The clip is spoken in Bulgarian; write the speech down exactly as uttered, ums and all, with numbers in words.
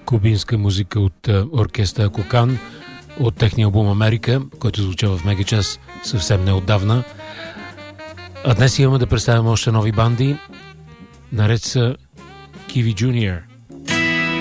кубинска музика от оркестъра Кокан от техния албум Америка, който звуча в Мегачас съвсем неотдавна. А днес имаме да представим още нови банди. Наред са Kiwi Junior